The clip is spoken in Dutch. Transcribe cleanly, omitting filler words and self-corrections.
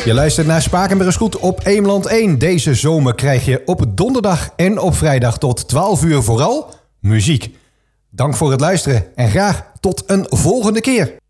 Je luistert naar Spakenburg is goed op Eemland 1. Deze zomer krijg je op donderdag en op vrijdag tot 12 uur vooral muziek. Dank voor het luisteren en graag tot een volgende keer.